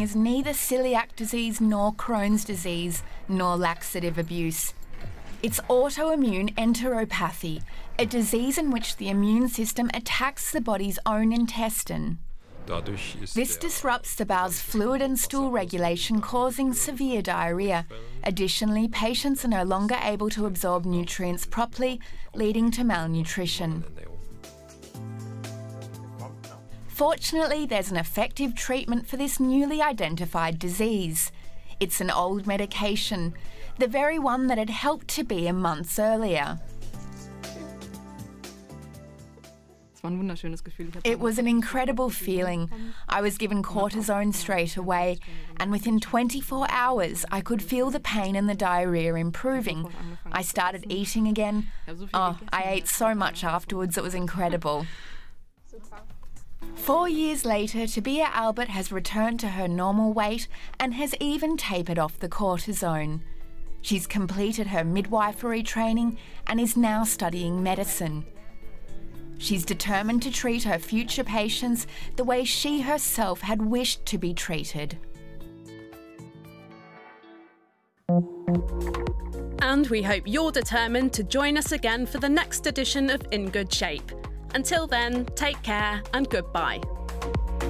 is neither celiac disease nor Crohn's disease, nor laxative abuse. It's autoimmune enteropathy, a disease in which the immune system attacks the body's own intestine. This disrupts the bowel's fluid and stool regulation, causing severe diarrhoea. Additionally, patients are no longer able to absorb nutrients properly, leading to malnutrition. Fortunately, there's an effective treatment for this newly identified disease. It's an old medication, the very one that had helped Tabea months earlier. It was an incredible feeling. I was given cortisone straight away, and within 24 hours I could feel the pain and the diarrhoea improving. I started eating again. Oh, I ate so much afterwards, it was incredible. 4 years later, Tabea Albert has returned to her normal weight and has even tapered off the cortisone. She's completed her midwifery training and is now studying medicine. She's determined to treat her future patients the way she herself had wished to be treated. And we hope you're determined to join us again for the next edition of In Good Shape. Until then, take care and goodbye.